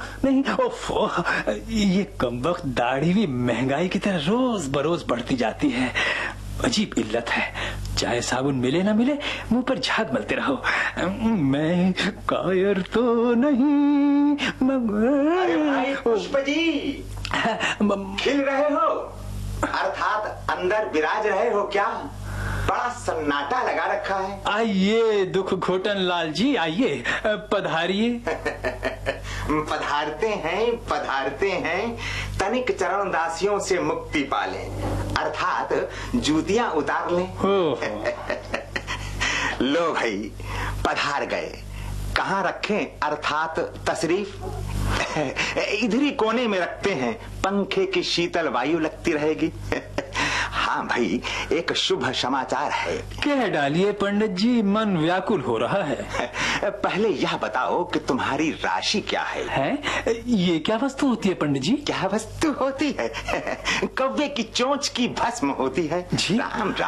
नहीं, ओफो, ये कमबख्त दाढ़ी भी महंगाई की तरह रोज बरोज बढ़ती जाती है। अजीब इल्लत है, चाहे साबुन मिले ना मिले मुंह पर झाग मलते रहो। मैं कायर तो नहीं मगर। अरे भाई पुष्प जी, खिल रहे हो, अर्थात अंदर विराज रहे हो क्या? बड़ा सन्नाटा लगा रखा है। आइए दुख घोटन लाल जी, आइए पधारिए। पधारते हैं तनिक चरण दासियों से मुक्ति पालें, अर्थात जूतियां उतार लें। लो भाई, पधार गए। कहाँ रखें, अर्थात तशरीफ? इधर ही कोने में रखते हैं, पंखे की शीतल वायु लगती रहेगी। हाँ भाई, एक शुभ समाचार है। कह डालिए पंडित जी, मन व्याकुल हो रहा है। पहले यह बताओ कि तुम्हारी राशि क्या है? ये क्या वस्तु होती है पंडित जी? क्या वस्तु होती है? कौवे की चोंच की भस्म होती है जी। राम राम।